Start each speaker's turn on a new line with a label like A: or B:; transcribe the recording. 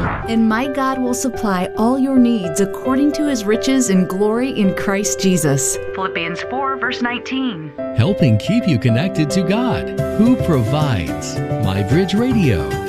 A: And my God will supply all your needs according to his riches and glory in Christ Jesus. Philippians 4, verse 19.
B: Helping keep you connected to God, who provides. MyBridge Radio.